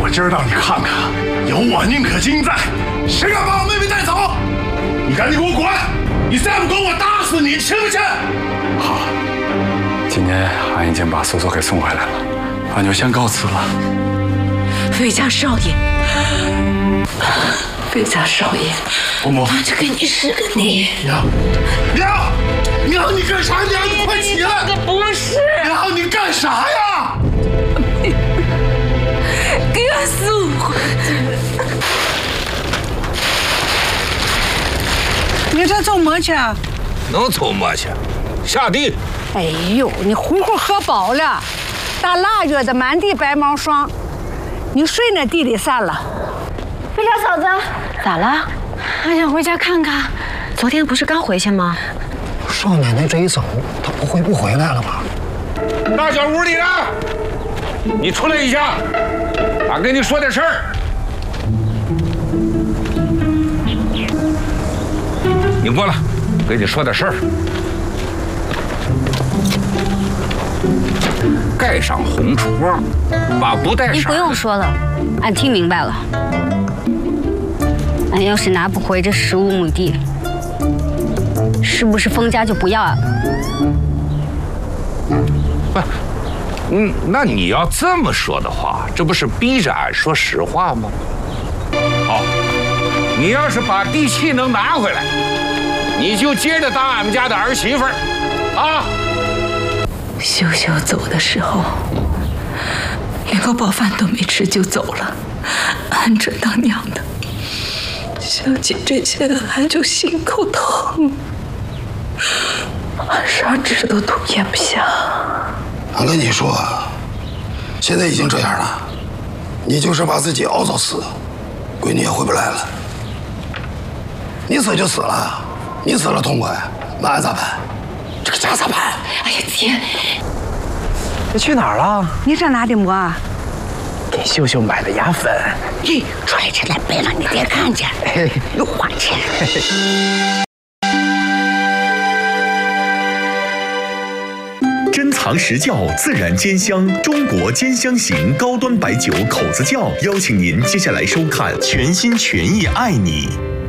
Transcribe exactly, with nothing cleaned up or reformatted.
今儿让你看看，有我宁可金在，谁敢把我妹妹带走？你赶紧给我滚！你再不滚，我打死你，信不信？ 好，今天俺已经把苏苏给送回来了，俺就先告辞了。 魏家少爷，魏家少爷， 伯母， 他就给你是个你。 娘，娘，娘，你干啥？娘，你快起来！ 这不是。 娘，你干啥呀？ 给俺送回去。 你这做么去？ 能做么去？下地。 哎呦，你呼呼喝饱了，大腊月的满地白毛霜，你睡那地里散了。 魏家嫂子， 咋了？ 俺想回家看看。 昨天不是刚回去吗？ 少奶奶这一走，她不会不回来了吧？ 大小屋里的，你出来一下，俺跟你说点事儿。你过来，跟你说点事儿。盖上红窗，把不带你不用说了，俺听明白了。俺要是拿不回这十五亩地，是不是封家就不要俺了？ 不，嗯，那你要这么说的话，这不是逼着俺说实话吗？好，你要是把地契能拿回来，你就接着当俺们家的儿媳妇儿，啊！ 秀秀走的时候，连个饱饭都没吃就走了，俺这当娘的想起这些，俺就心口疼，俺啥纸都吐咽不下。 俺跟你说，现在已经这样了，你就是把自己熬早死，闺女也回不来了。你死就死了，你死了痛快，那俺咋办？这个家咋办？ 哎呀姐， 你去哪儿了？ 你这拿的馍啊？ 给秀秀买的牙粉。 嘿，揣起来别让你爹看见，又花钱。 珍藏实窖，自然煎香，中国煎香型高端白酒口子窖，邀请您接下来收看全心全意爱你。